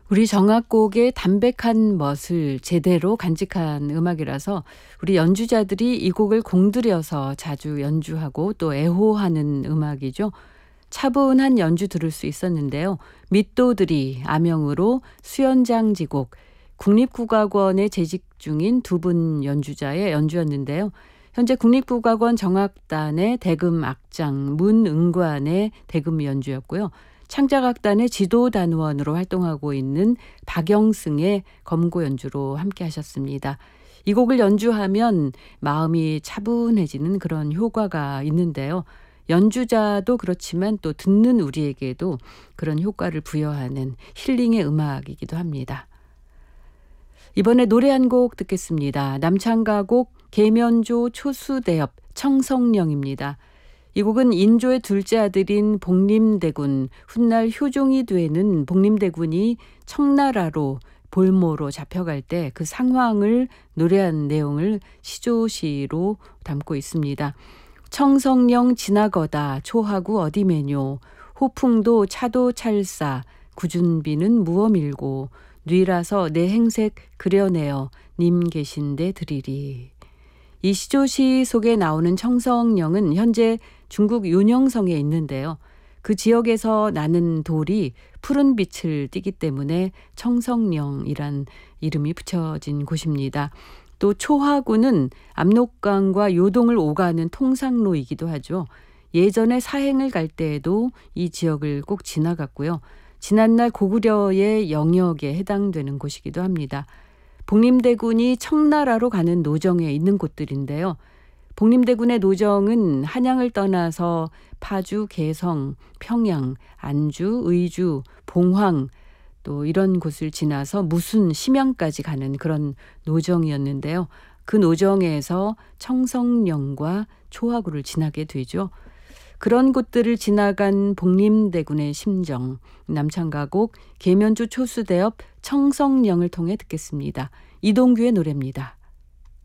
우리 정악곡의 담백한 멋을 제대로 간직한 음악이라서 우리 연주자들이 이 곡을 공들여서 자주 연주하고 또 애호하는 음악이죠. 차분한 연주 들을 수 있었는데요. 밑도들이 암영으로 수연장지곡, 국립국악원에 재직 중인 두 분 연주자의 연주였는데요. 현재 국립국악원 정악단의 대금 악장, 문응관의 대금 연주였고요. 창작악단의 지도단원으로 활동하고 있는 박영승의 검고 연주로 함께 하셨습니다. 이 곡을 연주하면 마음이 차분해지는 그런 효과가 있는데요. 연주자도 그렇지만 또 듣는 우리에게도 그런 효과를 부여하는 힐링의 음악이기도 합니다. 이번에 노래 한 곡 듣겠습니다. 남창가곡 계면조 초수대엽 청성령입니다. 이 곡은 인조의 둘째 아들인 복림대군, 훗날 효종이 되는 복림대군이 청나라로 볼모로 잡혀갈 때 그 상황을 노래한 내용을 시조시로 담고 있습니다. 청성령 지나거다 초하구 어디매뇨 호풍도 차도 찰싸 구준비는 무엄일고 뉘라서 내 행색 그려내어 님 계신데 드리리. 이 시조시 속에 나오는 청성령은 현재 중국 윤영성에 있는데요. 그 지역에서 나는 돌이 푸른 빛을 띠기 때문에 청성령이란 이름이 붙여진 곳입니다. 또 초하구는 압록강과 요동을 오가는 통상로이기도 하죠. 예전에 사행을 갈 때에도 이 지역을 꼭 지나갔고요. 지난날 고구려의 영역에 해당되는 곳이기도 합니다. 복림대군이 청나라로 가는 노정에 있는 곳들인데요. 복림대군의 노정은 한양을 떠나서 파주, 개성, 평양, 안주, 의주, 봉황 또 이런 곳을 지나서 무순, 심양까지 가는 그런 노정이었는데요. 그 노정에서 청성령과 초하구를 지나게 되죠. 그런 곳들을 지나간 복림대군의 심정, 남창가곡 계면조 초수대엽 청성령을 통해 듣겠습니다. 이동규의 노래입니다.